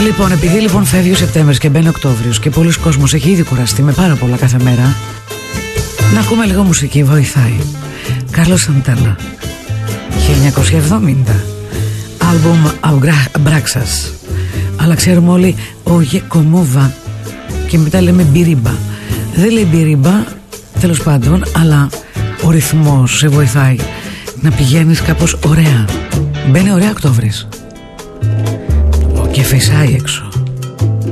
Λοιπόν, επειδή λοιπόν φεύγει ο Σεπτέμβρης και μπαίνει Οκτώβριος και πολλοί κόσμος έχει ήδη κουραστεί με πάρα πολλά κάθε μέρα, να ακούμε λίγο μουσική, βοηθάει. Κάρλος Σαντέλα, 1970, άλμπουμ Αμπράξας. Αλλά ξέρουμε όλοι Ογε Κομόβα και μετά λέμε μπιρίμπα. Δεν λέει μπιρίμπα, τέλος πάντων, αλλά ο ρυθμός σε βοηθάει να πηγαίνεις κάπως ωραία. Μπαίνει ωραία Οκτώβρης και φυσάει έξω.